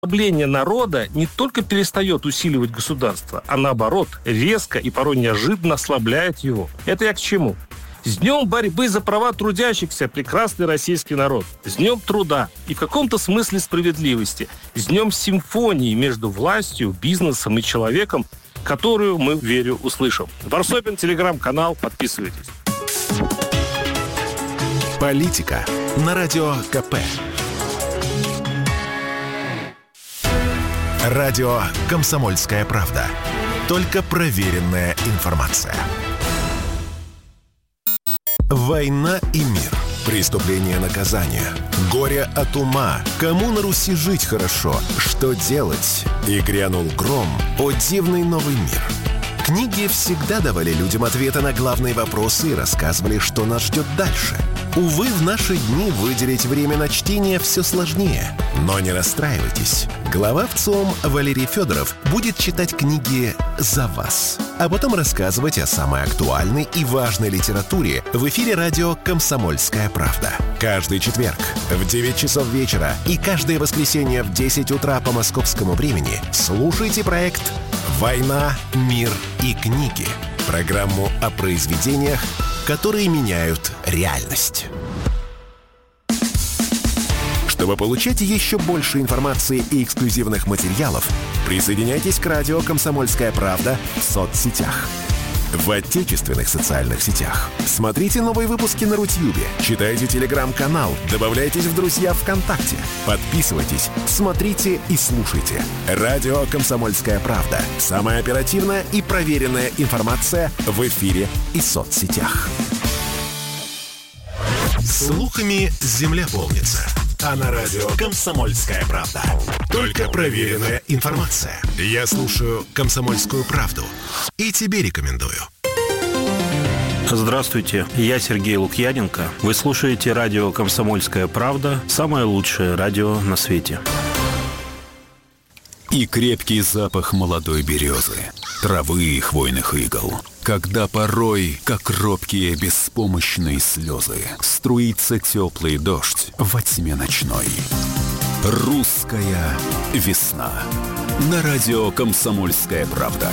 Озлобление народа не только перестает усиливать государство, а наоборот, резко и порой неожиданно ослабляет его. Это я к чему? С днем борьбы за права трудящихся, прекрасный российский народ. С днем труда и в каком-то смысле справедливости. С днем симфонии между властью, бизнесом и человеком, которую мы, верю, услышим. Варсобин, телеграм-канал, подписывайтесь. Политика на Радио КП. Радио «Комсомольская правда». Только проверенная информация. Война и мир. Преступление, наказание. Горе от ума. Кому на Руси жить хорошо? Что делать? И грянул гром. О дивный новый мир. Книги всегда давали людям ответы на главные вопросы и рассказывали, что нас ждет дальше. Увы, в наши дни выделить время на чтение все сложнее. Но не расстраивайтесь. Глава ВЦИОМ Валерий Федоров будет читать книги за вас, а потом рассказывать о самой актуальной и важной литературе в эфире радио «Комсомольская правда». Каждый четверг в 9 часов вечера и каждое воскресенье в 10 утра по московскому времени слушайте проект «Война, мир и книги». Программу о произведениях, которые меняют реальность. Чтобы получать еще больше информации и эксклюзивных материалов, присоединяйтесь к радио «Комсомольская правда» в соцсетях. В отечественных социальных сетях. Смотрите новые выпуски на Рутьюбе, читайте телеграм-канал, добавляйтесь в друзья ВКонтакте, подписывайтесь, смотрите и слушайте. Радио «Комсомольская правда». Самая оперативная и проверенная информация в эфире и соцсетях. Слухами земля полнится. А на радио «Комсомольская правда» только проверенная информация. Я слушаю «Комсомольскую правду» и тебе рекомендую. Здравствуйте, я Сергей Лукьяненко. Вы слушаете радио «Комсомольская правда», самое лучшее радио на свете. И крепкий запах молодой березы, травы и хвойных игл. Когда порой, как робкие беспомощные слезы, струится теплый дождь во тьме ночной. Русская весна. На радио «Комсомольская правда».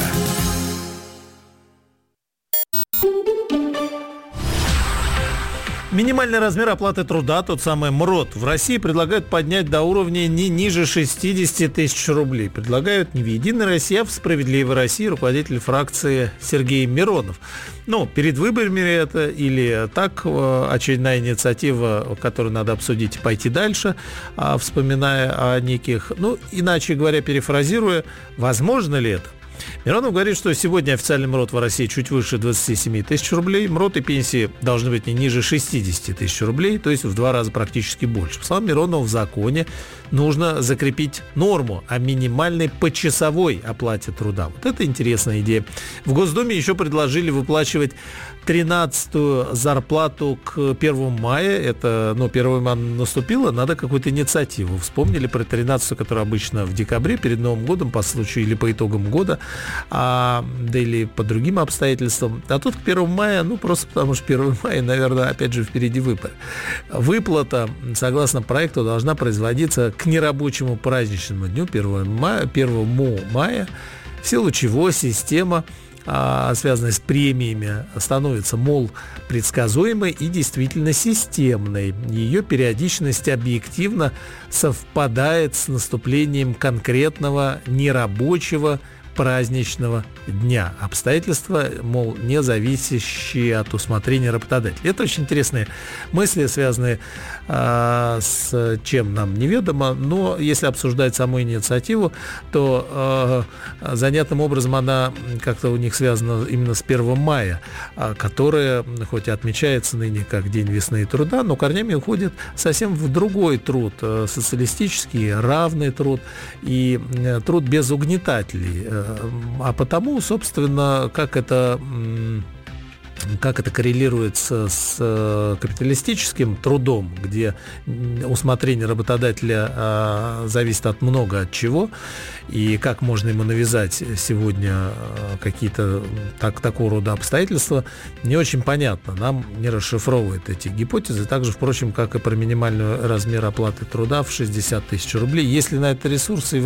Минимальный размер оплаты труда, тот самый МРОТ, в России предлагают поднять до уровня не ниже 60 тысяч рублей. Предлагают не в «Единой России», а в «Справедливой России» руководитель фракции Сергей Миронов. Перед выборами это или так, очередная инициатива, которую надо обсудить и пойти дальше, вспоминая о неких, иначе говоря, перефразируя, возможно ли это? Миронов говорит, что сегодня официальный МРОТ в России чуть выше 27 тысяч рублей. МРОТ и пенсии должны быть не ниже 60 тысяч рублей, то есть в 2 раза практически больше. По словам Миронова, в законе нужно закрепить норму о минимальной почасовой оплате труда. Вот это интересная идея. В Госдуме еще предложили выплачивать 13-ю зарплату к 1 мая. Это, 1 мая наступило, надо какую-то инициативу. Вспомнили про 13-ю, которая обычно в декабре, перед Новым годом, по случаю или по итогам года, да или по другим обстоятельствам. А тут к 1 мая, просто потому что 1 мая, наверное, опять же, впереди выборы. Выплата, согласно проекту, должна производиться к нерабочему праздничному дню 1 мая, в силу чего система, связанная с премиями, становится, предсказуемой и действительно системной. Ее периодичность объективно совпадает с наступлением конкретного нерабочего праздничного дня. Обстоятельства, не зависящие от усмотрения работодателя. Это очень интересные мысли, связанные с чем нам неведомо, но если обсуждать саму инициативу, то занятным образом она как-то у них связана именно с 1 мая, которая, хоть и отмечается ныне как День весны и труда, но корнями уходит совсем в другой труд, социалистический, равный труд и труд без угнетателей. А потому, собственно, как это коррелируется с капиталистическим трудом, где усмотрение работодателя зависит от от чего, и как можно ему навязать сегодня какие-то такого рода обстоятельства, не очень понятно. Нам не расшифровывают эти гипотезы, так же, впрочем, как и про минимальный размер оплаты труда в 60 тысяч рублей. Если на это ресурсы